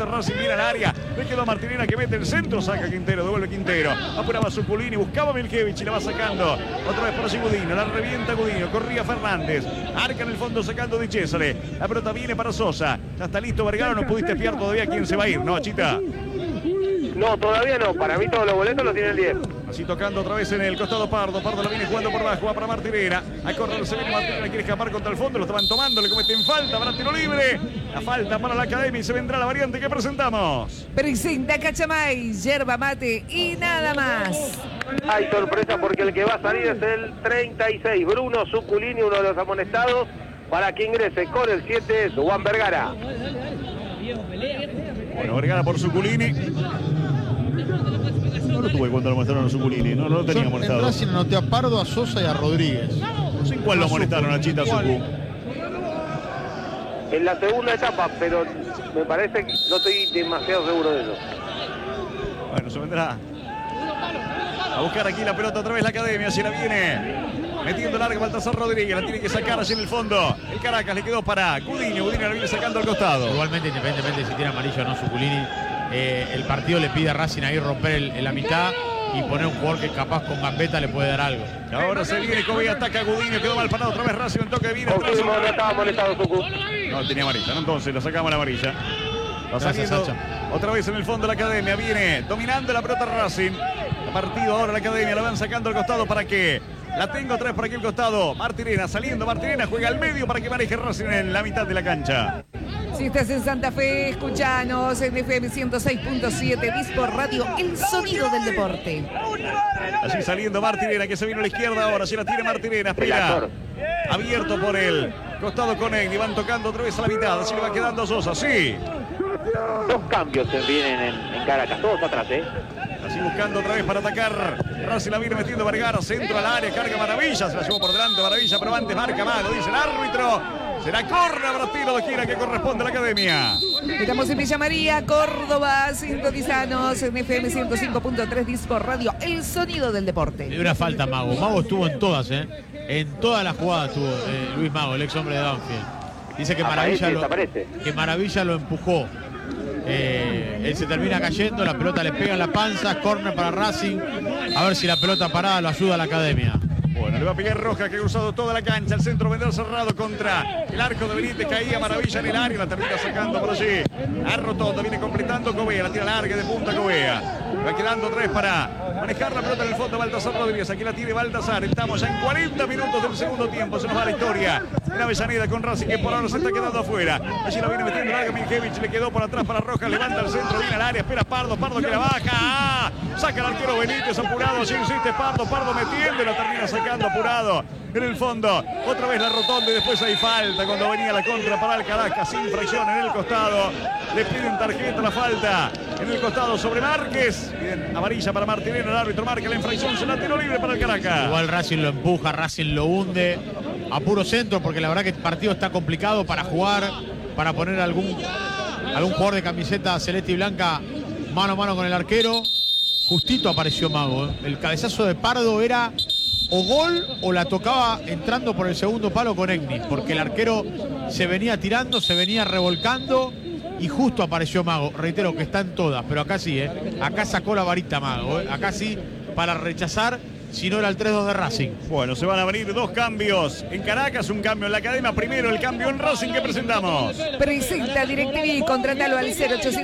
este Racing, viene al área. Le quedó Martinera que mete el centro, saca Quintero, devuelve Quintero. Apuraba Zuculini, buscaba Milkevich y la va sacando. Otra vez por allí Gudiño, la revienta Gudiño, corría Fernández. Arca en el fondo sacando Di Cesare. La pelota viene para Sosa. Ya está listo Vergara, no pudiste espiar todavía quién se va a ir, ¿no, Chita? No, todavía no. Para mí todos los boletos los tiene el 10. Así tocando otra vez en el costado Pardo. Pardo la viene jugando por abajo, va para Martinera. A correr se viene Martinera, quiere escapar contra el fondo. Lo estaban tomando, le cometen falta para tiro libre. La falta para la Academia y se vendrá la variante que presentamos. Presenta Cachamay, yerba mate y nada más. Hay sorpresa porque el que va a salir es el 36, Bruno Zuculini, uno de los amonestados. Para que ingrese con el 7 es Juan Vergara. Bueno, Vergara por Zuculini. No lo tuve cuando lo molestaron a Zuculini, no lo tenía molestado. En Racing anoté a Pardo, a Sosa y a Rodríguez. No sé en cuál lo molestaron a Chita Zucu. En la segunda etapa, pero me parece que no estoy demasiado seguro de eso. Bueno, se vendrá a buscar aquí la pelota otra vez la Academia, si la viene metiendo larga Baltasar Rodríguez, la tiene que sacar allí en el fondo. El Caracas le quedó para Gudiño, Gudiño la viene sacando al costado. Igualmente, independientemente si tiene amarillo o no Zuculini, el partido le pide a Racing ahí romper en la mitad y poner un jugador que capaz con gambeta le puede dar algo. Ahora se viene Covea, ataca a Gudiño, quedó mal parado otra vez Racing, un toque viene. Confirmo, no estaba molestado Zucu. No, tenía amarilla, ¿no? Entonces la sacamos la amarilla. Va saliendo otra vez en el fondo la Academia, viene dominando la pelota Racing. El partido ahora la Academia, la van sacando al costado para que la tenga otra vez por aquí al costado. Martinera saliendo, Martinera juega al medio para que maneje Racing en la mitad de la cancha. Si estás en Santa Fe, escuchanos en FM 106.7, Disco Radio, el sonido del deporte. Así saliendo Martinera, que se vino a la izquierda ahora, se la tiene Martinera, espera. Abierto por el costado con Egni, van tocando otra vez a la mitad, así le va quedando Sosa, sí. Dos cambios se vienen en Caracas, todos atrás, Así buscando otra vez para atacar. Racing la viene metiendo Vergara, centro al área, carga Maravilla, se la llevó por delante Maravilla, pero antes marca Mago, dice el árbitro. Será córner para tiro de gira que corresponde a la Academia. Estamos en Villa María, Córdoba, sintonizanos en FM 105.3 Disco Radio, el sonido del deporte. Le dio una falta a Mago. Mago estuvo en todas, En todas las jugadas estuvo Luis Mago, el ex hombre de Banfield. Dice que Maravilla lo empujó. Él se termina cayendo, la pelota le pega en la panza, córner para Racing. A ver si la pelota parada lo ayuda a la Academia. Bueno, le va a pegar Roja, que ha cruzado toda la cancha. El centro vendrá cerrado contra el arco de Benítez. Caía Maravilla en el área, la termina sacando por allí. A Rotondo, viene completando Covea, la tira larga de punta Covea. Va quedando tres para manejar la pelota en el fondo Baltasar Rodríguez. Aquí la tiene Baltasar. Estamos ya en 40 minutos del segundo tiempo. Se nos va la historia en Avellaneda con Racing, que por ahora se está quedando afuera. Allí la viene metiendo larga Milkevich, le quedó por atrás para Rojas. Levanta el centro, viene al área, espera Pardo. Pardo que la baja. Saca el arquero Benítez apurado. Allí insiste Pardo. Pardo metiendo y la termina sacando apurado en el fondo. Otra vez la Rotonda y después hay falta cuando venía la contra para el Caracas. Infracción en el costado. Le piden tarjeta, la falta en el costado sobre Márquez. Piden amarilla para Martinera. El árbitro marca la infracción. Se la tiró libre para el Caracas. Igual Racing lo empuja, Racing lo hunde a puro centro, porque la verdad que el partido está complicado para jugar, para poner algún jugador de camiseta celeste y blanca mano a mano con el arquero. Justito apareció Mago. El cabezazo de Pardo era o gol o la tocaba entrando por el segundo palo con Egni, porque el arquero se venía tirando, se venía revolcando y justo apareció Mago. Reitero que están todas, pero acá sí, acá sacó la varita Mago, acá sí, para rechazar, si no era el 3-2 de Racing. Bueno, se van a venir dos cambios en Caracas, un cambio en la Academia. Primero el cambio en Racing que presentamos. Presenta DirecTV, contratalo al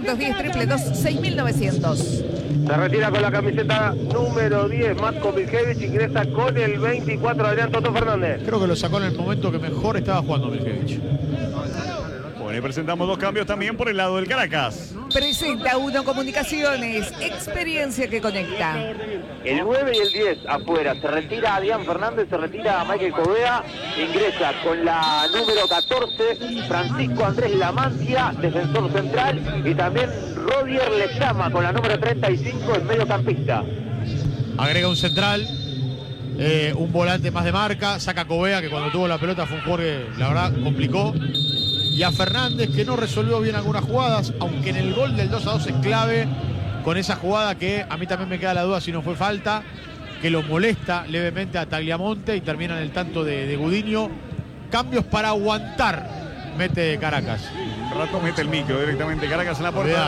0810-222-6900. Se retira con la camiseta número 10, Matko Milkevich, ingresa con el 24, Adrián Toto Fernández. Creo que lo sacó en el momento que mejor estaba jugando Milkevich. Bueno, y presentamos dos cambios también por el lado del Caracas. Presenta Uno Comunicaciones, experiencia que conecta. El 9 y el 10 afuera, se retira Adrián Fernández, se retira Michael Covea, ingresa con la número 14, Francisco Andrés Lamancia, defensor central, y también Rodier Lezama con la número 35, el mediocampista. Agrega un central, un volante más de marca, saca a Covea, que cuando tuvo la pelota fue un jugador que la verdad complicó, y a Fernández, que no resolvió bien algunas jugadas, aunque en el gol del 2-2 es clave, con esa jugada que a mí también me queda la duda si no fue falta, que lo molesta levemente a Tagliamonte y termina en el tanto de Gudiño. Cambios para aguantar, mete Caracas. Un rato mete el micro directamente Caracas en la puerta.